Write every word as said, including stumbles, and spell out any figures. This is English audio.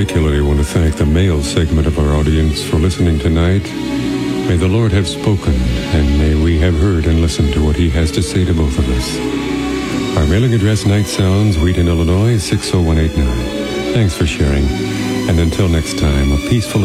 particularly want to thank the male segment of our audience for listening tonight. May the Lord have spoken, and may we have heard and listened to what He has to say to both of us. Our mailing address, Night Sounds, Wheaton, Illinois, six oh one eight nine. Thanks for sharing, and until next time, a peaceful